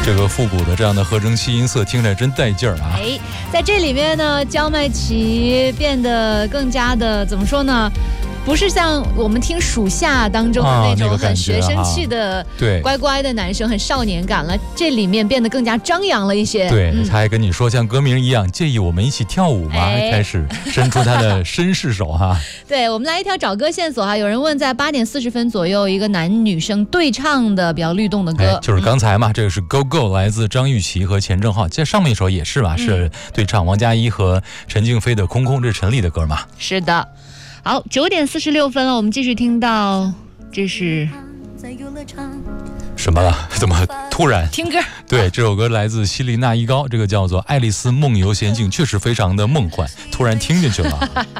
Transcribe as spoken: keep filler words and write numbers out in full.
这个复古的这样的合成器音色听着真带劲儿啊！ 哎，在这里面呢，焦麦琪变得更加的怎么说呢？不是像我们听属下当中的那种很学生气的、 对乖乖的男生，很少年感了。这里面变得更加张扬了一些。 对， 嗯、 他还跟你说像歌名一样，介意我们一起跳舞吗？哎、开始伸出他的绅士手哈。 对，我们来一条找歌线索哈。有人问，在八点四十分左右，一个男女生对唱的比较律动的歌， 哎、就是刚才嘛，嗯、这个是 Go Go 来自张雨绮和钱正浩，在上面一首也是吧，嗯、是对唱王嘉一和陈静飞的空空，这是陈粒的歌嘛？ 是的。好，九点四十六分了，我们继续听到，这是什么了？怎么突然听歌？ 对，这首歌来自希利娜依高，这个叫做《爱丽丝梦游仙境》，确实非常的梦幻，突然听进去了。